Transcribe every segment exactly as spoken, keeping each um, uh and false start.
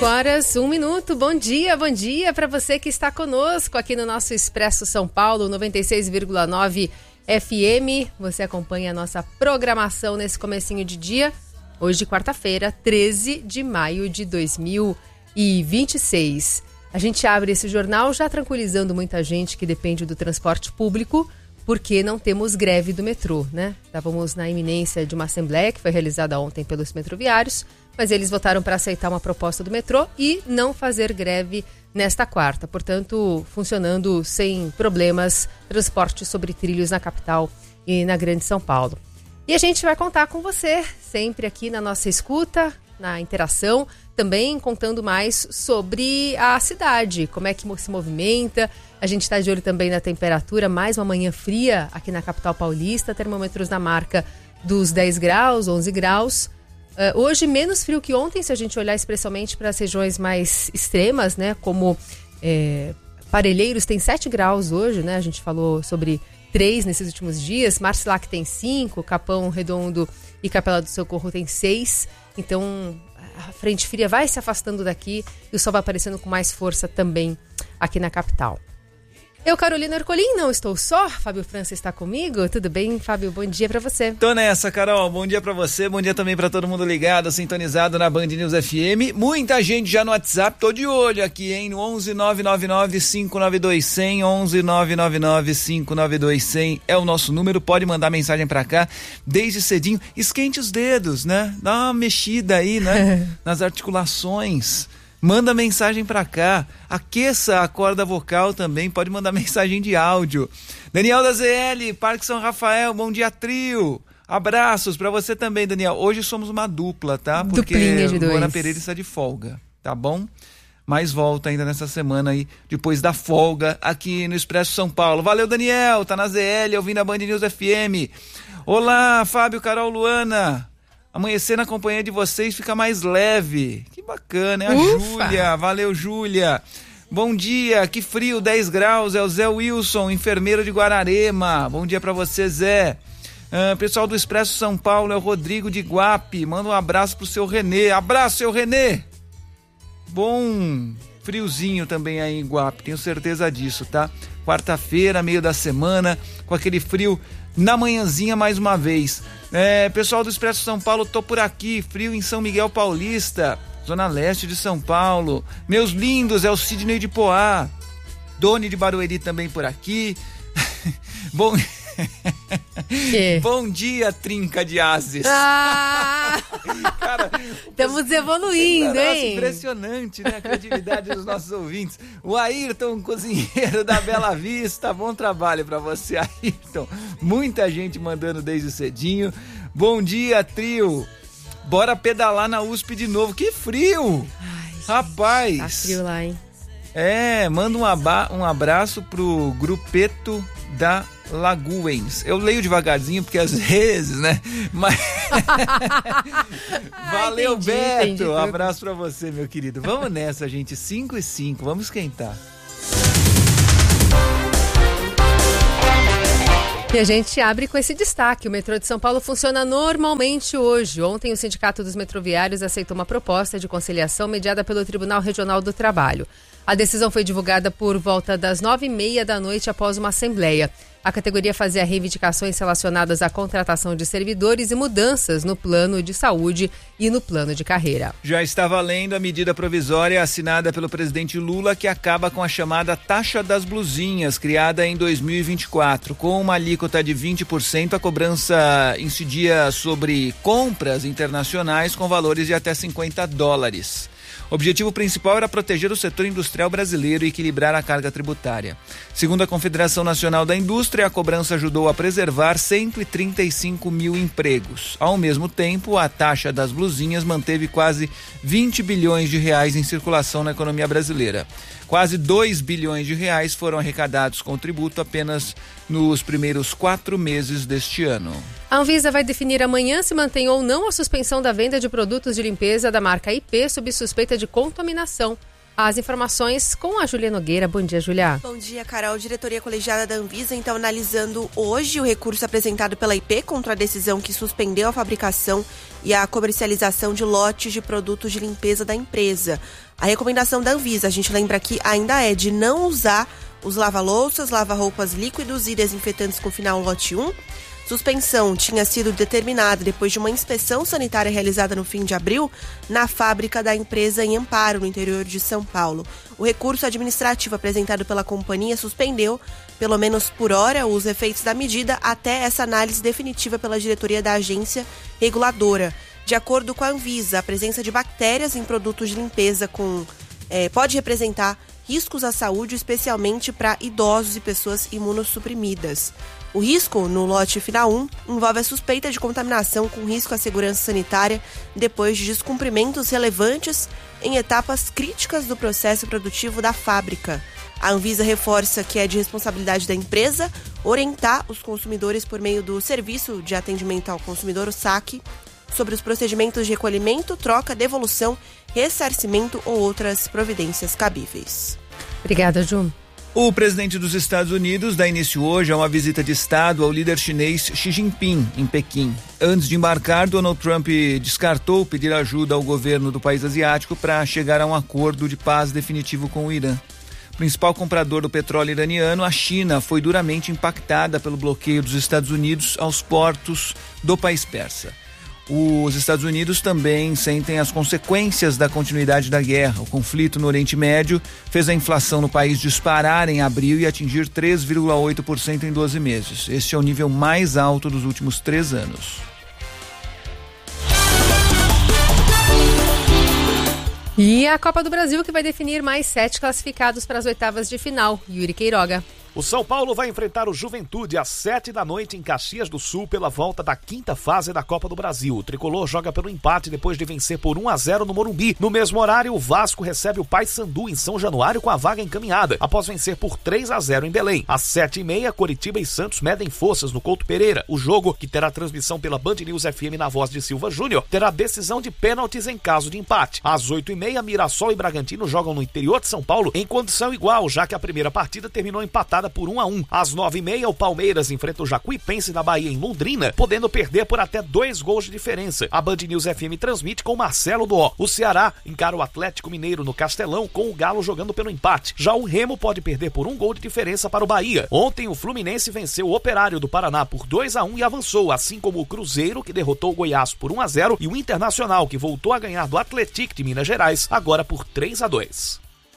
cinco horas, um minuto. Bom dia, bom dia para você que está conosco aqui no nosso Expresso São Paulo, noventa e seis vírgula nove F M. Você acompanha a nossa programação nesse comecinho de dia. Hoje, quarta-feira, treze de maio de dois mil e vinte e seis. A gente abre esse jornal já tranquilizando muita gente que depende do transporte público, porque não temos greve do metrô, né? Estávamos na iminência de uma assembleia que foi realizada ontem pelos metroviários, mas eles votaram para aceitar uma proposta do metrô e não fazer greve nesta quarta. Portanto, funcionando sem problemas, transporte sobre trilhos na capital e na Grande São Paulo. E a gente vai contar com você, sempre aqui na nossa escuta, na interação, também contando mais sobre a cidade, como é que se movimenta. A gente está de olho também na temperatura, mais uma manhã fria aqui na capital paulista, termômetros na marca dos dez graus, onze graus. Uh, hoje menos frio que ontem, se a gente olhar especialmente para as regiões mais extremas, né? Como é, Parelheiros tem sete graus hoje, né? A gente falou sobre três nesses últimos dias. Marcilac tem cinco, Capão Redondo e Capela do Socorro tem seis. Então a frente fria vai se afastando daqui e o sol vai aparecendo com mais força também aqui na capital. Eu, Carolina Ercolim, não estou só. Fábio França está comigo. Tudo bem, Fábio? Bom dia para você. Tô nessa, Carol. Bom dia para você. Bom dia também para todo mundo ligado, sintonizado na Band News F M. Muita gente já no WhatsApp. Tô de olho aqui, hein? No onze nove nove nove cinco nove dois zero zero. onze nove nove nove cinco nove dois zero zero é o nosso número. Pode mandar mensagem para cá desde cedinho. Esquente os dedos, né? Dá uma mexida aí, né? Nas articulações. Manda mensagem pra cá, aqueça a corda vocal também, pode mandar mensagem de áudio. Daniel da Z L, Parque São Rafael, bom dia trio. Abraços pra você também, Daniel. Hoje somos uma dupla, tá? Porque Luana Pereira está de folga, tá bom? Mas volta ainda nessa semana aí, depois da folga aqui no Expresso São Paulo. Valeu, Daniel, tá na Z L, ouvindo a Band News F M. Olá, Fábio, Carol, Luana. Amanhecer na companhia de vocês fica mais leve. Que bacana, é a Júlia. Valeu, Júlia. Bom dia, que frio, dez graus. É o Zé Wilson, enfermeiro de Guararema. Bom dia pra você, Zé. Uh, pessoal do Expresso São Paulo, é o Rodrigo de Guape. Manda um abraço pro seu Renê. Abraço, seu Renê. Bom friozinho também aí em Guape, tenho certeza disso, tá? Quarta-feira, meio da semana, com aquele frio na manhãzinha mais uma vez. É, pessoal do Expresso São Paulo, tô por aqui, frio em São Miguel Paulista, zona leste de São Paulo. Meus lindos, é o Sidney de Poá. Doni de Barueri também por aqui. Bom... Bom dia, trinca de ases. Ah! Cara, estamos evoluindo, nossa, hein? Impressionante, né? A criatividade dos nossos ouvintes. O Ayrton, cozinheiro da Bela Vista. Bom trabalho pra você, Ayrton. Muita gente mandando desde cedinho. Bom dia, trio. Bora pedalar na U S P de novo. Que frio! Ai, rapaz! Gente, tá frio lá, hein? É, manda um, aba- um abraço pro grupeto da Lagoens. Eu leio devagarzinho porque às vezes, né? Mas valeu, entendi, Beto. Entendi, um abraço pra você, meu querido. Vamos nessa, gente. cinco e cinco. Vamos esquentar. E a gente abre com esse destaque. O metrô de São Paulo funciona normalmente hoje. Ontem, o Sindicato dos Metroviários aceitou uma proposta de conciliação mediada pelo Tribunal Regional do Trabalho. A decisão foi divulgada por volta das nove e meia da noite após uma assembleia. A categoria fazia reivindicações relacionadas à contratação de servidores e mudanças no plano de saúde e no plano de carreira. Já está valendo a medida provisória assinada pelo presidente Lula, que acaba com a chamada taxa das blusinhas, criada em dois mil e vinte e quatro. Com uma alíquota de vinte por cento, a cobrança incidia sobre compras internacionais com valores de até cinquenta dólares. O objetivo principal era proteger o setor industrial brasileiro e equilibrar a carga tributária. Segundo a Confederação Nacional da Indústria, a cobrança ajudou a preservar cento e trinta e cinco mil empregos. Ao mesmo tempo, a taxa das blusinhas manteve quase vinte bilhões de reais em circulação na economia brasileira. Quase dois bilhões de reais foram arrecadados com o tributo apenas nos primeiros quatro meses deste ano. A Anvisa vai definir amanhã se mantém ou não a suspensão da venda de produtos de limpeza da marca I P sob suspeita de contaminação. As informações com a Júlia Nogueira. Bom dia, Júlia. Bom dia, Carol. Diretoria colegiada da Anvisa, então, analisando hoje o recurso apresentado pela I P contra a decisão que suspendeu a fabricação e a comercialização de lotes de produtos de limpeza da empresa. A recomendação da Anvisa, a gente lembra que ainda é de não usar os lava-louças, lava-roupas líquidos e desinfetantes com final lote um. Suspensão tinha sido determinada depois de uma inspeção sanitária realizada no fim de abril na fábrica da empresa em Amparo, no interior de São Paulo. O recurso administrativo apresentado pela companhia suspendeu, pelo menos por hora, os efeitos da medida até essa análise definitiva pela diretoria da agência reguladora. De acordo com a Anvisa, a presença de bactérias em produtos de limpeza com, é, pode representar riscos à saúde, especialmente para idosos e pessoas imunossuprimidas. O risco, no lote final um, envolve a suspeita de contaminação com risco à segurança sanitária depois de descumprimentos relevantes em etapas críticas do processo produtivo da fábrica. A Anvisa reforça que é de responsabilidade da empresa orientar os consumidores por meio do Serviço de Atendimento ao Consumidor, o S A C, sobre os procedimentos de recolhimento, troca, devolução, ressarcimento ou outras providências cabíveis. Obrigada, Ju. O presidente dos Estados Unidos dá início hoje a uma visita de Estado ao líder chinês Xi Jinping, em Pequim. Antes de embarcar, Donald Trump descartou pedir ajuda ao governo do país asiático para chegar a um acordo de paz definitivo com o Irã. Principal comprador do petróleo iraniano, a China foi duramente impactada pelo bloqueio dos Estados Unidos aos portos do país persa. Os Estados Unidos também sentem as consequências da continuidade da guerra. O conflito no Oriente Médio fez a inflação no país disparar em abril e atingir três vírgula oito por cento em doze meses. Este é o nível mais alto dos últimos três anos. E a Copa do Brasil, que vai definir mais sete classificados para as oitavas de final. Yuri Queiroga. O São Paulo vai enfrentar o Juventude às sete da noite em Caxias do Sul pela volta da quinta fase da Copa do Brasil. O tricolor joga pelo empate depois de vencer por um a zero no Morumbi. No mesmo horário, o Vasco recebe o Paysandu em São Januário com a vaga encaminhada, após vencer por três a zero em Belém. Às sete e meia, Coritiba e Santos medem forças no Couto Pereira. O jogo, que terá transmissão pela Band News F M na voz de Silva Júnior, terá decisão de pênaltis em caso de empate. Às oito e meia, Mirassol e Bragantino jogam no interior de São Paulo em condição igual, já que a primeira partida terminou empatada por um a um. Às nove e meia, o Palmeiras enfrenta o Jacuipense da Bahia em Londrina, podendo perder por até dois gols de diferença. A Band News F M transmite com Marcelo Doó. O Ceará encara o Atlético Mineiro no Castelão, com o Galo jogando pelo empate. Já o Remo pode perder por um gol de diferença para o Bahia. Ontem, o Fluminense venceu o Operário do Paraná por dois a um e avançou, assim como o Cruzeiro, que derrotou o Goiás por um a zero, e o Internacional, que voltou a ganhar do Atlético de Minas Gerais, agora por três a dois.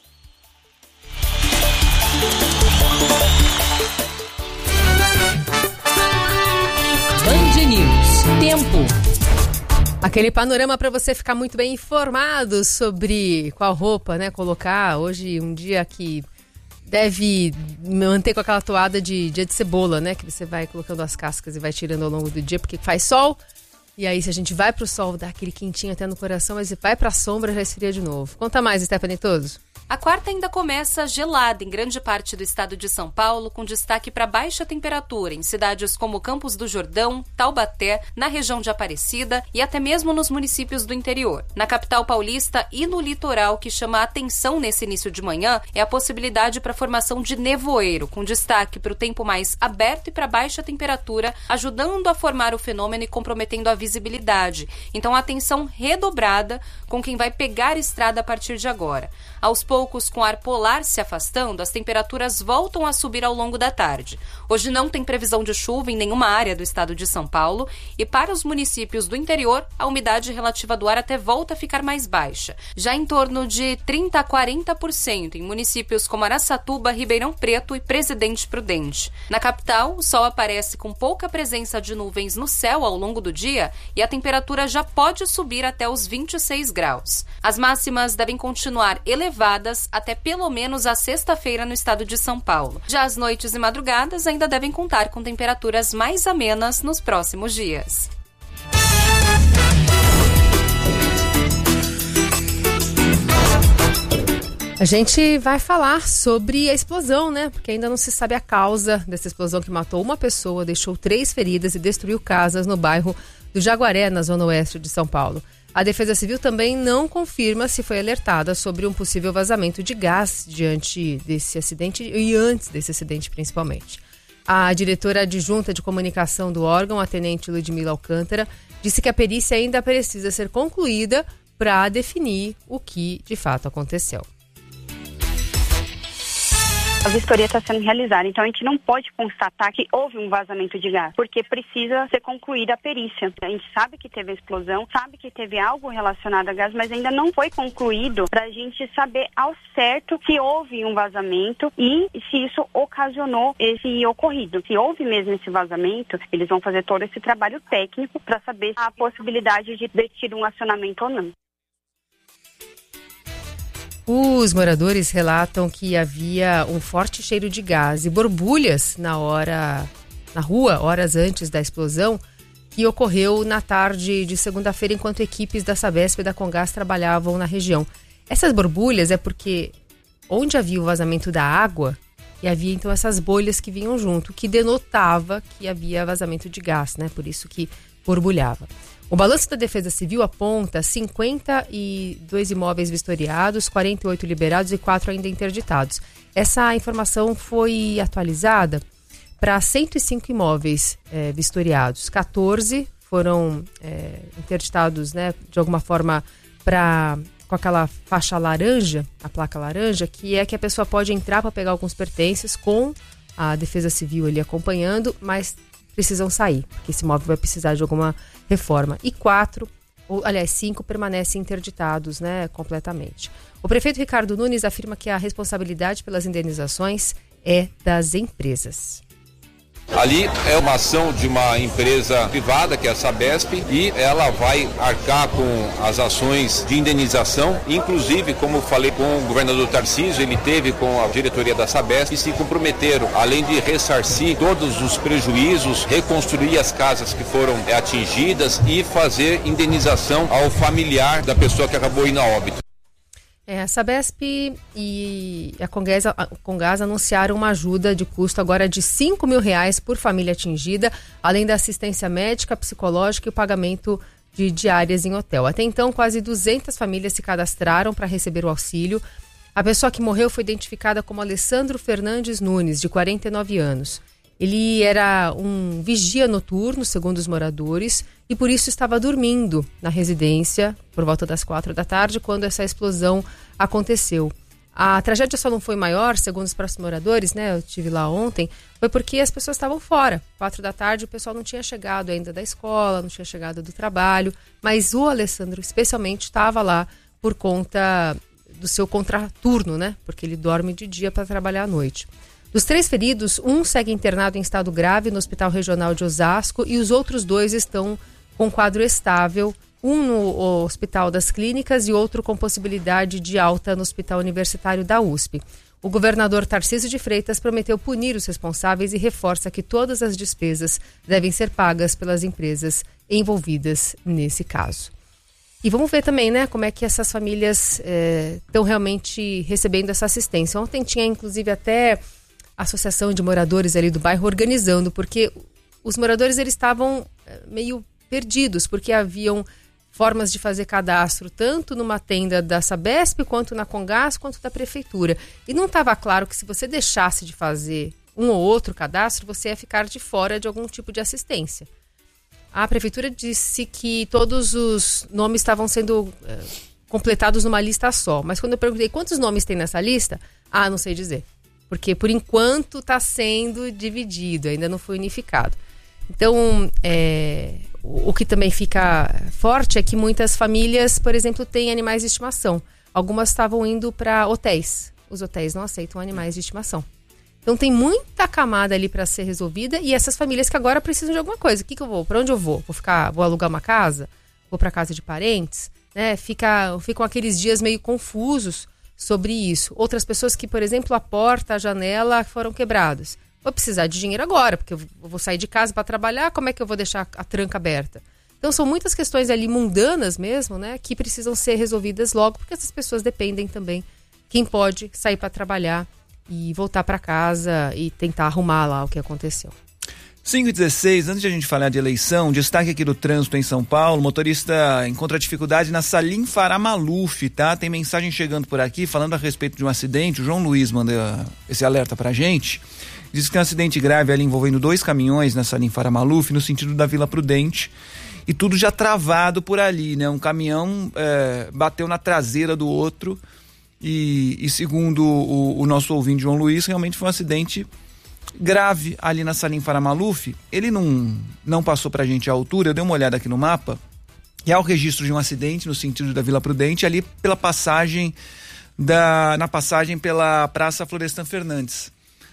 Band News. Tempo. Aquele panorama para você ficar muito bem informado sobre qual roupa, né, colocar. Hoje, um dia que deve manter com aquela toada de dia de cebola, né, que você vai colocando as cascas e vai tirando ao longo do dia, porque faz sol. E aí, se a gente vai pro sol, dá aquele quentinho até no coração, mas se vai pra sombra, já esfria de novo. Conta mais, Stephanie Toso. A quarta ainda começa gelada em grande parte do estado de São Paulo, com destaque para baixa temperatura em cidades como Campos do Jordão, Taubaté, na região de Aparecida e até mesmo nos municípios do interior. Na capital paulista e no litoral, que chama a atenção nesse início de manhã é a possibilidade para a formação de nevoeiro, com destaque para o tempo mais aberto e para baixa temperatura, ajudando a formar o fenômeno e comprometendo a visibilidade. Então, atenção redobrada com quem vai pegar estrada a partir de agora. Aos poucos, com o ar polar se afastando, as temperaturas voltam a subir ao longo da tarde. Hoje não tem previsão de chuva em nenhuma área do estado de São Paulo e para os municípios do interior, a umidade relativa do ar até volta a ficar mais baixa, já em torno de trinta a quarenta por cento em municípios como Araçatuba, Ribeirão Preto e Presidente Prudente. Na capital, o sol aparece com pouca presença de nuvens no céu ao longo do dia e a temperatura já pode subir até os vinte e seis graus. As máximas devem continuar elevadas até pelo menos a sexta-feira no estado de São Paulo. Já as noites e madrugadas ainda devem contar com temperaturas mais amenas nos próximos dias. A gente vai falar sobre a explosão, né? Porque ainda não se sabe a causa dessa explosão que matou uma pessoa, deixou três feridas e destruiu casas no bairro do Jaguaré, na zona oeste de São Paulo. A Defesa Civil também não confirma se foi alertada sobre um possível vazamento de gás diante desse acidente e antes desse acidente principalmente. A diretora adjunta de comunicação do órgão, a tenente Ludmila Alcântara, disse que a perícia ainda precisa ser concluída para definir o que de fato aconteceu. A vistoria está sendo realizada, então a gente não pode constatar que houve um vazamento de gás, porque precisa ser concluída a perícia. A gente sabe que teve a explosão, sabe que teve algo relacionado a gás, mas ainda não foi concluído para a gente saber ao certo se houve um vazamento e se isso ocasionou esse ocorrido. Se houve mesmo esse vazamento, eles vão fazer todo esse trabalho técnico para saber a possibilidade de ter tido um acionamento ou não. Os moradores relatam que havia um forte cheiro de gás e borbulhas na hora, na rua, horas antes da explosão, que ocorreu na tarde de segunda-feira, enquanto equipes da Sabesp e da Comgás trabalhavam na região. Essas borbulhas é porque onde havia o vazamento da água, e havia então essas bolhas que vinham junto, que denotava que havia vazamento de gás, né? Por isso que borbulhava. O balanço da Defesa Civil aponta cinquenta e dois imóveis vistoriados, quarenta e oito liberados e quatro ainda interditados. Essa informação foi atualizada para cento e cinco imóveis é, vistoriados. quatorze foram é, interditados, né, de alguma forma pra, com aquela faixa laranja, a placa laranja, que é que a pessoa pode entrar para pegar alguns pertences com a Defesa Civil ali acompanhando, mas precisam sair, porque esse imóvel vai precisar de alguma reforma. E quatro, ou aliás, cinco permanecem interditados, né, completamente. O prefeito Ricardo Nunes afirma que a responsabilidade pelas indenizações é das empresas. Ali é uma ação de uma empresa privada, que é a Sabesp, e ela vai arcar com as ações de indenização, inclusive, como falei com o governador Tarcísio, ele teve com a diretoria da Sabesp e se comprometeram, além de ressarcir todos os prejuízos, reconstruir as casas que foram é, atingidas e fazer indenização ao familiar da pessoa que acabou indo a óbito. É, a Sabesp e a Comgás, a Comgás anunciaram uma ajuda de custo agora de cinco mil reais por família atingida, além da assistência médica, psicológica e o pagamento de diárias em hotel. Até então, quase duzentas famílias se cadastraram para receber o auxílio. A pessoa que morreu foi identificada como Alessandro Fernandes Nunes, de quarenta e nove anos. Ele era um vigia noturno, segundo os moradores, e por isso estava dormindo na residência por volta das quatro da tarde, quando essa explosão aconteceu. A tragédia só não foi maior, segundo os próximos moradores, né? Eu estive lá ontem, foi porque as pessoas estavam fora. Quatro da tarde o pessoal não tinha chegado ainda da escola, não tinha chegado do trabalho, mas o Alessandro especialmente estava lá por conta do seu contraturno, né? Porque ele dorme de dia para trabalhar à noite. Dos três feridos, um segue internado em estado grave no Hospital Regional de Osasco e os outros dois estão com quadro estável, um no Hospital das Clínicas e outro com possibilidade de alta no Hospital Universitário da U S P. O governador Tarcísio de Freitas prometeu punir os responsáveis e reforça que todas as despesas devem ser pagas pelas empresas envolvidas nesse caso. E vamos ver também, né, como é que essas famílias estão é, realmente recebendo essa assistência. Ontem tinha, inclusive, até a associação de moradores ali do bairro organizando, porque os moradores eles estavam meio perdidos, porque haviam formas de fazer cadastro tanto numa tenda da Sabesp, quanto na Comgás, quanto da Prefeitura. E não estava claro que se você deixasse de fazer um ou outro cadastro, você ia ficar de fora de algum tipo de assistência. A Prefeitura disse que todos os nomes estavam sendo é, completados numa lista só. Mas quando eu perguntei quantos nomes tem nessa lista, ah, não sei dizer. Porque, por enquanto, está sendo dividido, ainda não foi unificado. Então, é, o, o que também fica forte é que muitas famílias, por exemplo, têm animais de estimação. Algumas estavam indo para hotéis. Os hotéis não aceitam animais de estimação. Então, tem muita camada ali para ser resolvida e essas famílias que agora precisam de alguma coisa. O que, que eu vou? Para onde eu vou? Vou, ficar, vou alugar uma casa? Vou para casa de parentes? Né? Fica, ficam aqueles dias meio confusos sobre isso. Outras pessoas que, por exemplo, a porta, a janela foram quebradas. Vou precisar de dinheiro agora, porque eu vou sair de casa para trabalhar, como é que eu vou deixar a tranca aberta? Então são muitas questões ali mundanas mesmo, né, que precisam ser resolvidas logo, porque essas pessoas dependem também. Quem pode sair para trabalhar e voltar para casa e tentar arrumar lá o que aconteceu. cinco e dezesseis, antes de a gente falar de eleição, destaque aqui do trânsito em São Paulo, motorista encontra dificuldade na Salim Farah Maluf, tá? Tem mensagem chegando por aqui falando a respeito de um acidente, o João Luiz manda esse alerta pra gente, diz que tem um acidente grave ali envolvendo dois caminhões na Salim Farah Maluf, no sentido da Vila Prudente, e tudo já travado por ali, né? Um caminhão é, bateu na traseira do outro e, e segundo o, o nosso ouvinte João Luiz, realmente foi um acidente grave ali na Salim Farah Maluf. Ele não, não passou pra gente a altura, eu dei uma olhada aqui no mapa, e há o registro de um acidente no sentido da Vila Prudente, ali pela passagem, da, na passagem pela Praça Florestan Fernandes.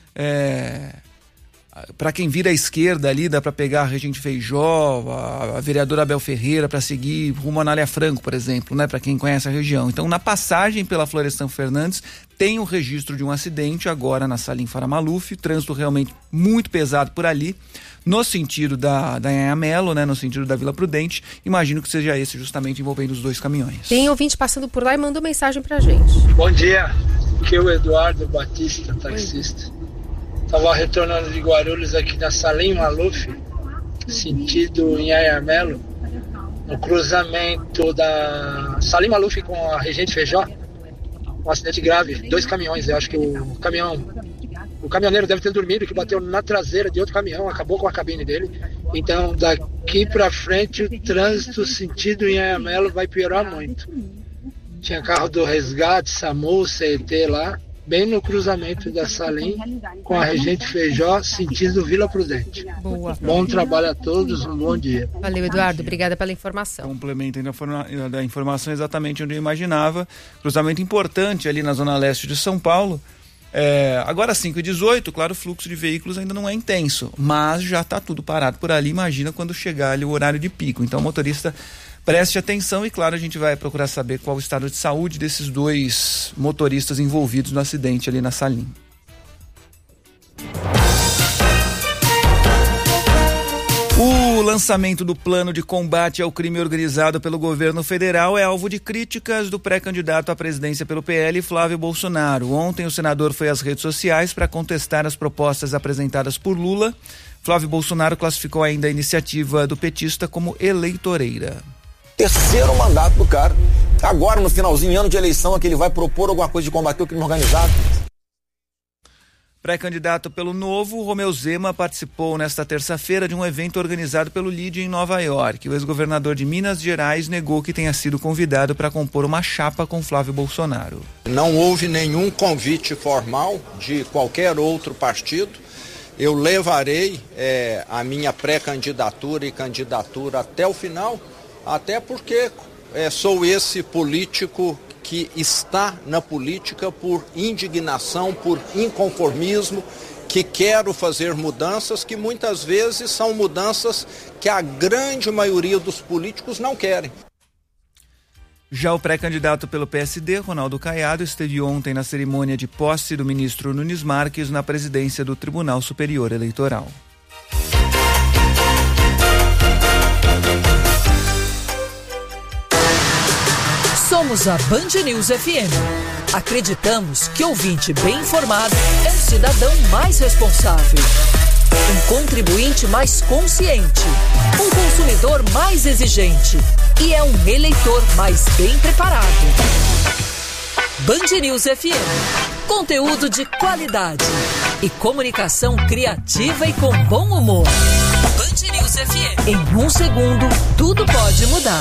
É, para quem vira à esquerda ali, dá para pegar a Regente Feijó, a, a vereadora Abel Ferreira, para seguir rumo a Anália Franco, por exemplo, né? Para quem conhece a região. Então, na passagem pela Florestan Fernandes, tem o registro de um acidente agora na Salim Farah Maluf, trânsito realmente muito pesado por ali, no sentido da, da Anhanha-Melo, né? No sentido da Vila Prudente. Imagino que seja esse justamente envolvendo os dois caminhões. Tem ouvinte passando por lá e mandou mensagem pra gente. Bom dia, aqui é o Eduardo Batista, taxista. Estava retornando de Guarulhos aqui na Salim Maluf, sentido em Anhanha-Melo, no cruzamento da Salim Maluf com a Regente Feijó, um acidente grave, dois caminhões, eu acho que o caminhão, o caminhoneiro deve ter dormido, que bateu na traseira de outro caminhão, acabou com a cabine dele, então daqui para frente o trânsito sentido em Anhanha-Melo vai piorar muito. Tinha carro do Resgate, SAMU, C E T lá, bem no cruzamento da Salim com a Regente Feijó, sentido Vila Prudente. Boa. Bom trabalho a todos, um bom dia. Valeu, Eduardo, obrigada pela informação. Complemento ainda da informação exatamente onde eu imaginava. Cruzamento importante ali na zona leste de São Paulo. É, agora cinco e dezoito, claro, o fluxo de veículos ainda não é intenso, mas já está tudo parado por ali. Imagina quando chegar ali o horário de pico. Então, o motorista, preste atenção e, claro, a gente vai procurar saber qual o estado de saúde desses dois motoristas envolvidos no acidente ali na Salim. O lançamento do plano de combate ao crime organizado pelo governo federal é alvo de críticas do pré-candidato à presidência pelo P L, Flávio Bolsonaro. Ontem, o senador foi às redes sociais para contestar as propostas apresentadas por Lula. Flávio Bolsonaro classificou ainda a iniciativa do petista como eleitoreira. Terceiro mandato do cara. Agora, no finalzinho, ano de eleição, é que ele vai propor alguma coisa de combater o crime organizado. Pré-candidato pelo Novo, Romeu Zema participou nesta terça-feira de um evento organizado pelo L I D em Nova York. O ex-governador de Minas Gerais negou que tenha sido convidado para compor uma chapa com Flávio Bolsonaro. Não houve nenhum convite formal de qualquer outro partido. Eu levarei é, a minha pré-candidatura e candidatura até o final, até porque é, sou esse político que está na política por indignação, por inconformismo, que quero fazer mudanças que muitas vezes são mudanças que a grande maioria dos políticos não querem. Já o pré-candidato pelo P S D, Ronaldo Caiado, esteve ontem na cerimônia de posse do ministro Nunes Marques na presidência do Tribunal Superior Eleitoral. Somos a Band News F M. Acreditamos que ouvinte bem informado é um cidadão mais responsável, um contribuinte mais consciente, um consumidor mais exigente e é um eleitor mais bem preparado. Band News F M. Conteúdo de qualidade e comunicação criativa e com bom humor. Band News F M. Em um segundo, tudo pode mudar.